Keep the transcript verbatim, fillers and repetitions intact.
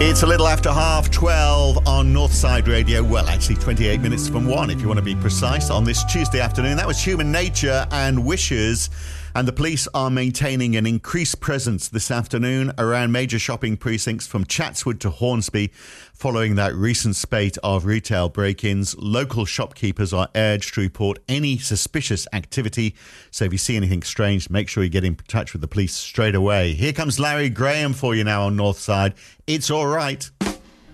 It's a little after half twelve on Northside Radio. Well, actually twenty-eight minutes from one, if you want to be precise, on this Tuesday afternoon. That was Human Nature and Wishes. And the police are maintaining an increased presence this afternoon around major shopping precincts from Chatswood to Hornsby following that recent spate of retail break-ins. Local shopkeepers are urged to report any suspicious activity. So if you see anything strange, make sure you get in touch with the police straight away. Here comes Larry Graham for you now on Northside. It's all right.